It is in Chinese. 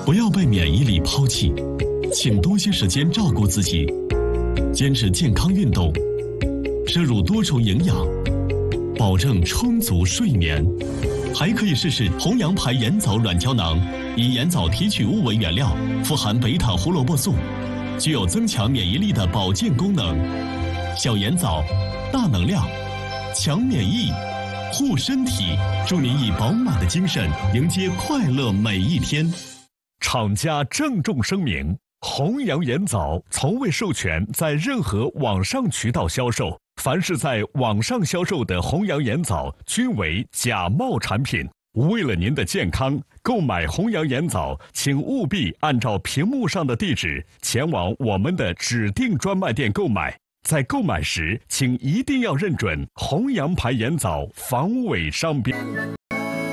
不要被免疫力抛弃，请多些时间照顾自己，坚持健康运动，摄入多种营养，保证充足睡眠。还可以试试红羊牌盐枣软胶囊，以盐枣提取物为原料，富含贝塔胡萝卜素，具有增强免疫力的保健功能。小盐枣，大能量，强免疫，护身体，祝您以饱满的精神迎接快乐每一天。 厂家郑重声明：弘扬盐枣从未授权在任何网上渠道销售，凡是在网上销售的弘扬盐枣均为假冒产品。为了您的健康，购买弘扬盐枣，请务必按照屏幕上的地址前往我们的指定专卖店购买。在购买时，请一定要认准弘扬牌盐枣防伪商标。